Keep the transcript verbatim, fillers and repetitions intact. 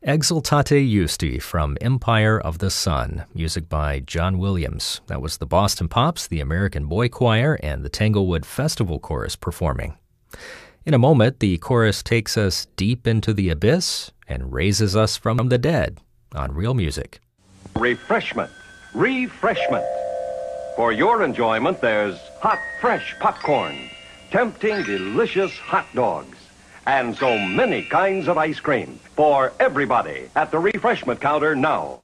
Exultate Justi from Empire of the Sun, music by John Williams. That was the Boston Pops, the American Boy Choir, and the Tanglewood Festival Chorus performing. In a moment, the chorus takes us deep into the abyss and raises us from the dead on Real Music. Refreshment, refreshment. For your enjoyment, there's hot, fresh popcorn, tempting, delicious hot dogs, and so many kinds of ice cream for everybody at the refreshment counter now.